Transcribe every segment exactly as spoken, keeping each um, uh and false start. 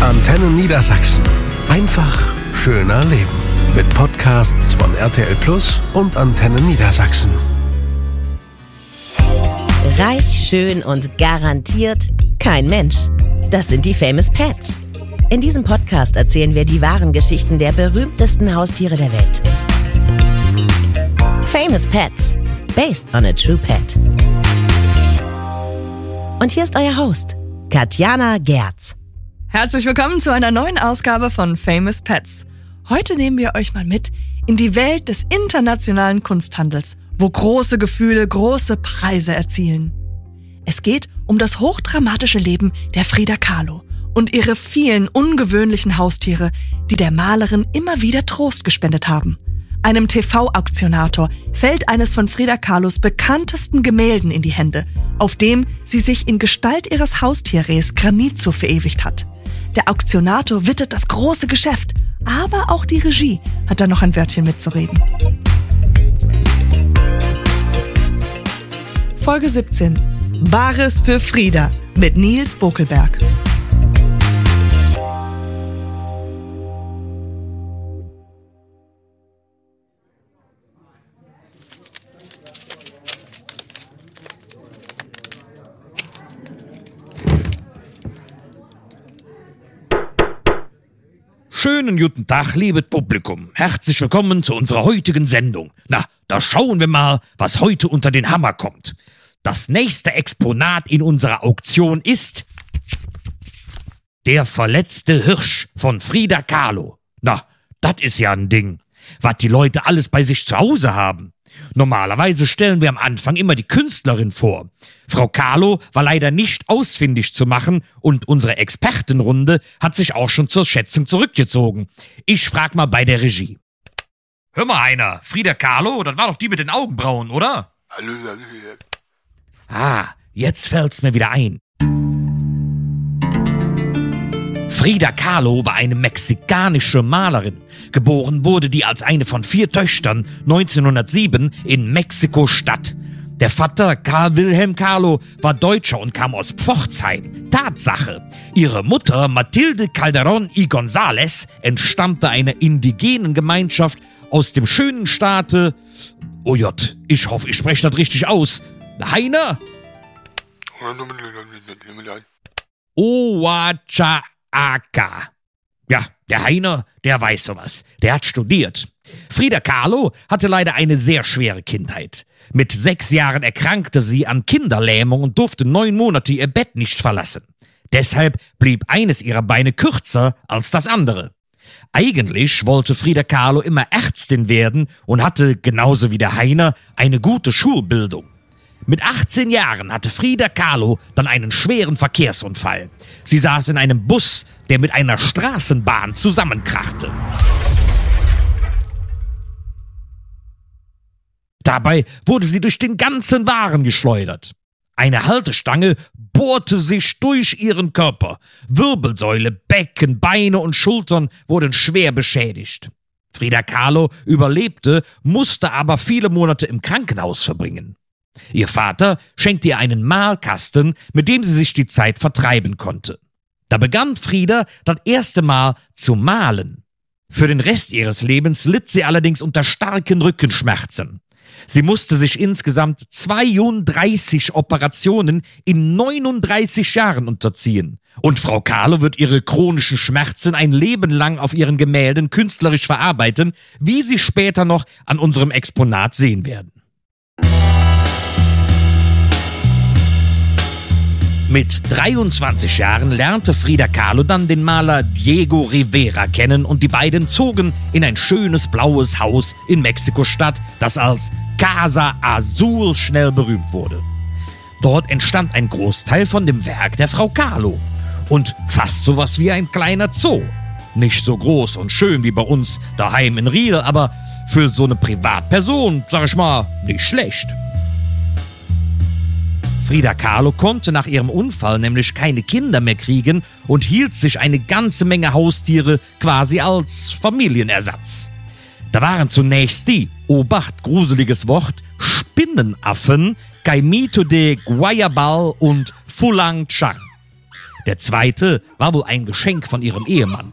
Antenne Niedersachsen. Einfach schöner leben. Mit Podcasts von R T L Plus und Antenne Niedersachsen. Reich, schön und garantiert kein Mensch. Das sind die Famous Pets. In diesem Podcast erzählen wir die wahren Geschichten der berühmtesten Haustiere der Welt. Famous Pets. Based on a true pet. Und hier ist euer Host, Katjana Gerz. Herzlich willkommen zu einer neuen Ausgabe von Famous Pets. Heute nehmen wir euch mal mit in die Welt des internationalen Kunsthandels, wo große Gefühle große Preise erzielen. Es geht um das hochdramatische Leben der Frida Kahlo und ihre vielen ungewöhnlichen Haustiere, die der Malerin immer wieder Trost gespendet haben. Einem T V-Auktionator fällt eines von Frida Kahlos bekanntesten Gemälden in die Hände, auf dem sie sich in Gestalt ihres Haustierrehs Granito verewigt hat. Der Auktionator wittert das große Geschäft, aber auch die Regie hat da noch ein Wörtchen mitzureden. Folge siebzehn. Bares für Frida mit Nils Bokelberg. Schönen guten Tag, liebes Publikum. Herzlich willkommen zu unserer heutigen Sendung. Na, da schauen wir mal, was heute unter den Hammer kommt. Das nächste Exponat in unserer Auktion ist der verletzte Hirsch von Frida Kahlo. Na, das ist ja ein Ding, was die Leute alles bei sich zu Hause haben. Normalerweise stellen wir am Anfang immer die Künstlerin vor. Frau Kahlo war leider nicht ausfindig zu machen und unsere Expertenrunde hat sich auch schon zur Schätzung zurückgezogen. Ich frag mal bei der Regie. Hör mal einer, Frida Kahlo, das war doch die mit den Augenbrauen, oder? Hallo, hallo. Ah, jetzt fällt's mir wieder ein. Frida Kahlo war eine mexikanische Malerin. Geboren wurde die als eine von vier Töchtern neunzehnhundertsieben in Mexiko-Stadt. Der Vater Karl Wilhelm Kahlo war Deutscher und kam aus Pforzheim. Tatsache, ihre Mutter Matilde Calderón y González entstammte einer indigenen Gemeinschaft aus dem schönen Staate, oh Gott, ich hoffe, ich spreche das richtig aus, Heiner? Oaxaca. Ja, der Heiner, der weiß sowas. Der hat studiert. Frida Kahlo hatte leider eine sehr schwere Kindheit. Mit sechs Jahren erkrankte sie an Kinderlähmung und durfte neun Monate ihr Bett nicht verlassen. Deshalb blieb eines ihrer Beine kürzer als das andere. Eigentlich wollte Frida Kahlo immer Ärztin werden und hatte, genauso wie der Heiner, eine gute Schulbildung. Mit achtzehn Jahren hatte Frida Kahlo dann einen schweren Verkehrsunfall. Sie saß in einem Bus, der mit einer Straßenbahn zusammenkrachte. Dabei wurde sie durch den ganzen Wagen geschleudert. Eine Haltestange bohrte sich durch ihren Körper. Wirbelsäule, Becken, Beine und Schultern wurden schwer beschädigt. Frida Kahlo überlebte, musste aber viele Monate im Krankenhaus verbringen. Ihr Vater schenkte ihr einen Malkasten, mit dem sie sich die Zeit vertreiben konnte. Da begann Frida das erste Mal zu malen. Für den Rest ihres Lebens litt sie allerdings unter starken Rückenschmerzen. Sie musste sich insgesamt zweiunddreißig Operationen in neununddreißig Jahren unterziehen. Und Frau Kahlo wird ihre chronischen Schmerzen ein Leben lang auf ihren Gemälden künstlerisch verarbeiten, wie Sie später noch an unserem Exponat sehen werden. Mit dreiundzwanzig Jahren lernte Frida Kahlo dann den Maler Diego Rivera kennen und die beiden zogen in ein schönes blaues Haus in Mexiko-Stadt, das als Casa Azul schnell berühmt wurde. Dort entstand ein Großteil von dem Werk der Frau Kahlo und fast sowas wie ein kleiner Zoo. Nicht so groß und schön wie bei uns daheim in Riel, aber für so eine Privatperson, sag ich mal, nicht schlecht. Frida Kahlo konnte nach ihrem Unfall nämlich keine Kinder mehr kriegen und hielt sich eine ganze Menge Haustiere quasi als Familienersatz. Da waren zunächst die, Obacht, gruseliges Wort, Spinnenaffen, Caimito de Guayabal und Fulang Chang. Der zweite war wohl ein Geschenk von ihrem Ehemann.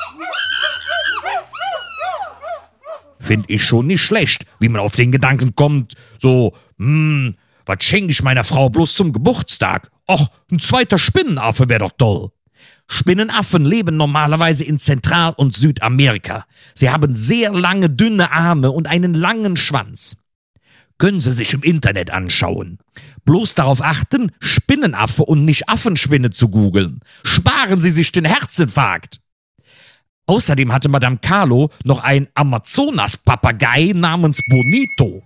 Find ich schon nicht schlecht, wie man auf den Gedanken kommt, so, hm, was schenke ich meiner Frau bloß zum Geburtstag? Och, ein zweiter Spinnenaffe wäre doch toll. Spinnenaffen leben normalerweise in Zentral- und Südamerika. Sie haben sehr lange, dünne Arme und einen langen Schwanz. Können Sie sich im Internet anschauen. Bloß darauf achten, Spinnenaffe und nicht Affenspinne zu googeln. Sparen Sie sich den Herzinfarkt. Außerdem hatte Madame Carlo noch einen Amazonas-Papagei namens Bonito.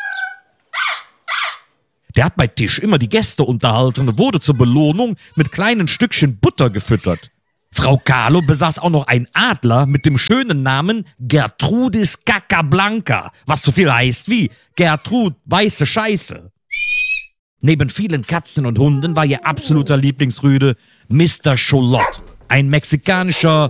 Der hat bei Tisch immer die Gäste unterhalten und wurde zur Belohnung mit kleinen Stückchen Butter gefüttert. Frau Carlo besaß auch noch einen Adler mit dem schönen Namen Gertrudis Cacablanca, was so viel heißt wie Gertrud, weiße Scheiße. Neben vielen Katzen und Hunden war ihr absoluter Lieblingsrüde Mister Xolotl. Ein mexikanischer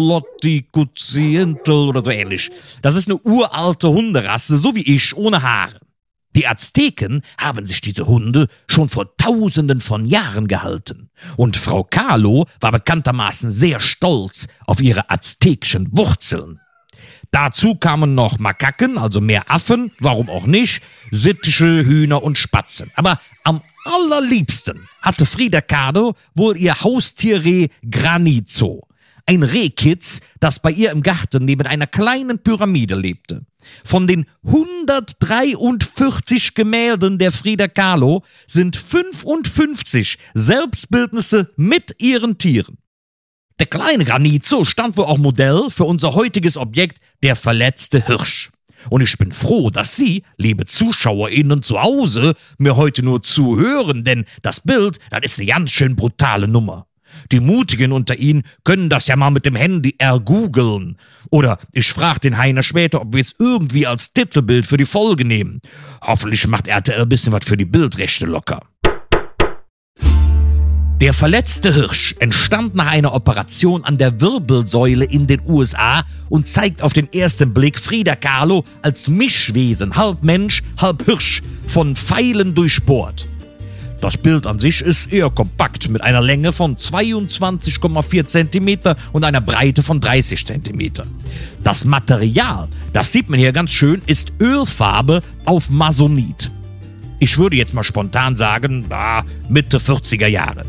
Xolotl oder so ähnlich. Das ist eine uralte Hunderasse, so wie ich, ohne Haare. Die Azteken haben sich diese Hunde schon vor Tausenden von Jahren gehalten. Und Frau Carlo war bekanntermaßen sehr stolz auf ihre aztekischen Wurzeln. Dazu kamen noch Makaken, also mehr Affen, warum auch nicht, Sittiche, Hühner und Spatzen. Aber am allerliebsten hatte Frida Kahlo wohl ihr Haustierreh Granizo. Ein Rehkitz, das bei ihr im Garten neben einer kleinen Pyramide lebte. Von den hundertdreiundvierzig Gemälden der Frida Kahlo sind fünfundfünfzig Selbstbildnisse mit ihren Tieren. Der kleine Granizo stand wohl auch Modell für unser heutiges Objekt, der verletzte Hirsch. Und ich bin froh, dass Sie, liebe ZuschauerInnen zu Hause, mir heute nur zuhören, denn das Bild, das ist eine ganz schön brutale Nummer. Die Mutigen unter Ihnen können das ja mal mit dem Handy ergoogeln. Oder ich frage den Heiner später, ob wir es irgendwie als Titelbild für die Folge nehmen. Hoffentlich macht R T L ein bisschen was für die Bildrechte locker. Der verletzte Hirsch entstand nach einer Operation an der Wirbelsäule in den U S A und zeigt auf den ersten Blick Frida Kahlo als Mischwesen, halb Mensch, halb Hirsch, von Pfeilen durchbohrt. Das Bild an sich ist eher kompakt, mit einer Länge von zweiundzwanzig Komma vier Zentimeter und einer Breite von dreißig Zentimeter. Das Material, das sieht man hier ganz schön, ist Ölfarbe auf Masonit. Ich würde jetzt mal spontan sagen, ah, Mitte vierziger Jahre.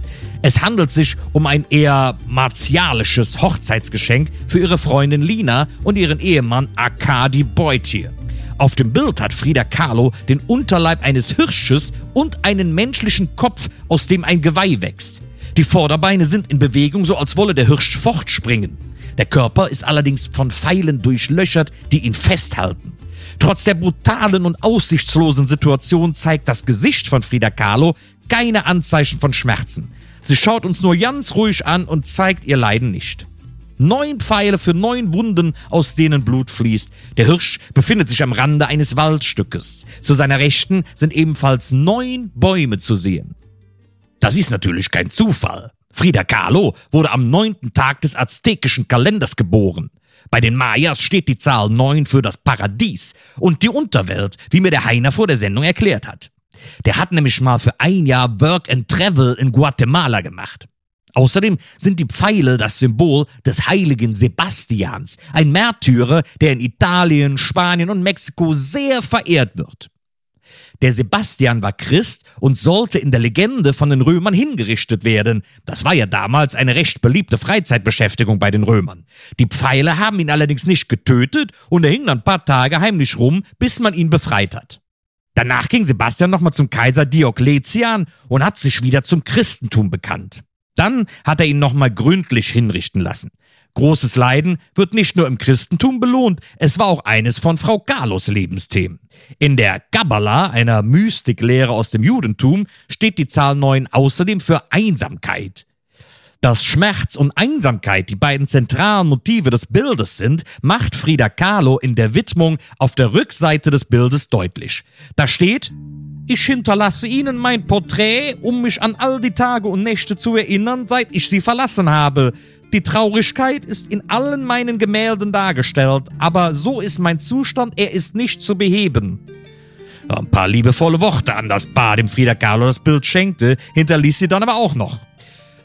Es handelt sich um ein eher martialisches Hochzeitsgeschenk für ihre Freundin Lina und ihren Ehemann Arkadi Beutier. Auf dem Bild hat Frida Kahlo den Unterleib eines Hirsches und einen menschlichen Kopf, aus dem ein Geweih wächst. Die Vorderbeine sind in Bewegung, so als wolle der Hirsch fortspringen. Der Körper ist allerdings von Pfeilen durchlöchert, die ihn festhalten. Trotz der brutalen und aussichtslosen Situation zeigt das Gesicht von Frida Kahlo keine Anzeichen von Schmerzen. Sie schaut uns nur ganz ruhig an und zeigt ihr Leiden nicht. Neun Pfeile für neun Wunden, aus denen Blut fließt. Der Hirsch befindet sich am Rande eines Waldstückes. Zu seiner Rechten sind ebenfalls neun Bäume zu sehen. Das ist natürlich kein Zufall. Frida Kahlo wurde am neunten Tag des aztekischen Kalenders geboren. Bei den Mayas steht die Zahl neun für das Paradies und die Unterwelt, wie mir der Heiner vor der Sendung erklärt hat. Der hat nämlich mal für ein Jahr Work and Travel in Guatemala gemacht. Außerdem sind die Pfeile das Symbol des heiligen Sebastians, ein Märtyrer, der in Italien, Spanien und Mexiko sehr verehrt wird. Der Sebastian war Christ und sollte in der Legende von den Römern hingerichtet werden. Das war ja damals eine recht beliebte Freizeitbeschäftigung bei den Römern. Die Pfeile haben ihn allerdings nicht getötet und er hing dann ein paar Tage heimlich rum, bis man ihn befreit hat. Danach ging Sebastian nochmal zum Kaiser Diokletian und hat sich wieder zum Christentum bekannt. Dann hat er ihn nochmal gründlich hinrichten lassen. Großes Leiden wird nicht nur im Christentum belohnt, es war auch eines von Frau Kahlos Lebensthemen. In der Kabbala, einer Mystiklehre aus dem Judentum, steht die Zahl neun außerdem für Einsamkeit. Dass Schmerz und Einsamkeit die beiden zentralen Motive des Bildes sind, macht Frida Kahlo in der Widmung auf der Rückseite des Bildes deutlich. Da steht: Ich hinterlasse Ihnen mein Porträt, um mich an all die Tage und Nächte zu erinnern, seit ich Sie verlassen habe. Die Traurigkeit ist in allen meinen Gemälden dargestellt, aber so ist mein Zustand, er ist nicht zu beheben. Ja, ein paar liebevolle Worte an das Paar, dem Frida Kahlo das Bild schenkte, hinterließ sie dann aber auch noch.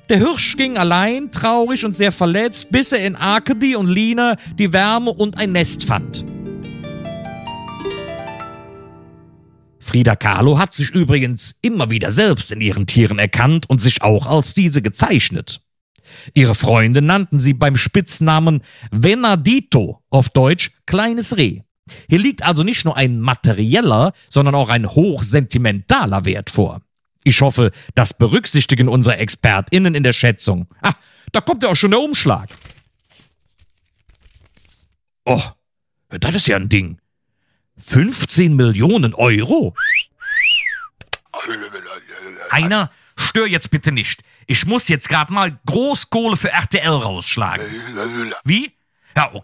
Der Hirsch ging allein, traurig und sehr verletzt, bis er in Arkady und Lina die Wärme und ein Nest fand. Frida Kahlo hat sich übrigens immer wieder selbst in ihren Tieren erkannt und sich auch als diese gezeichnet. Ihre Freunde nannten sie beim Spitznamen Venadito, auf Deutsch kleines Reh. Hier liegt also nicht nur ein materieller, sondern auch ein hochsentimentaler Wert vor. Ich hoffe, das berücksichtigen unsere ExpertInnen in der Schätzung. Ah, da kommt ja auch schon der Umschlag. Oh, das ist ja ein Ding. fünfzehn Millionen Euro? Einer, stör jetzt bitte nicht. Ich muss jetzt gerade mal Großkohle für R T L rausschlagen. Wie? Ja,